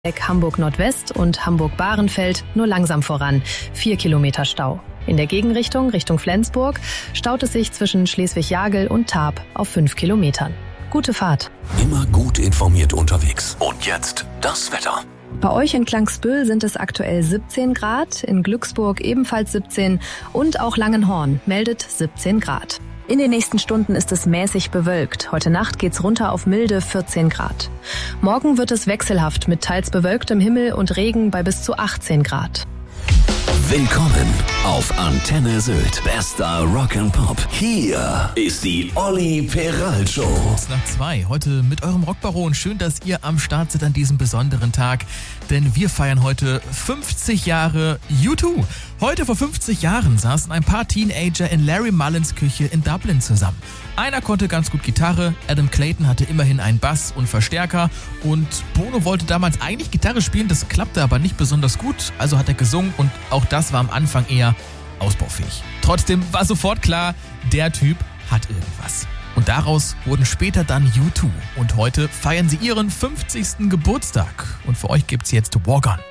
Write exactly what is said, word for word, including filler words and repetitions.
Hamburg Nordwest und Hamburg-Bahrenfeld nur langsam voran. Vier Kilometer Stau. In der Gegenrichtung, Richtung Flensburg, staut es sich zwischen Schleswig-Jagel und Tarp auf fünf Kilometern. Gute Fahrt. Immer gut informiert unterwegs. Und jetzt das Wetter. Bei euch in Klangsbüll sind es aktuell siebzehn Grad, in Glücksburg ebenfalls siebzehn und auch Langenhorn meldet siebzehn Grad. In den nächsten Stunden ist es mäßig bewölkt. Heute Nacht geht's runter auf milde vierzehn Grad. Morgen wird es wechselhaft mit teils bewölktem Himmel und Regen bei bis zu achtzehn Grad. Willkommen auf Antenne Sylt. Bester Rock'n'Pop. Hier ist die Olli Peral Show. Nach zwei. Heute mit eurem Rockbaron. Schön, dass ihr am Start seid an diesem besonderen Tag. Denn wir feiern heute fünfzig Jahre U zwei. Heute vor fünfzig Jahren saßen ein paar Teenager in Larry Mullins Küche in Dublin zusammen. Einer konnte ganz gut Gitarre, Adam Clayton hatte immerhin einen Bass und Verstärker und Bono wollte damals eigentlich Gitarre spielen, das klappte aber nicht besonders gut, also hat er gesungen und auch das war am Anfang eher ausbaufähig. Trotzdem war sofort klar, der Typ hat irgendwas. Und daraus wurden später dann U zwei und heute feiern sie ihren fünfzigsten Geburtstag und für euch gibt's jetzt Walk On.